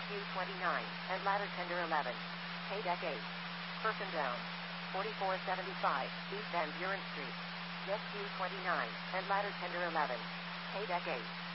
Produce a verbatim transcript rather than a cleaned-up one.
Q twenty-nine, and ladder tender eleven. Pay deck eight. Person down. forty-four seventy-five, East Van Buren Street. Jet Q twenty-nine, and ladder tender eleven. Pay deck eight.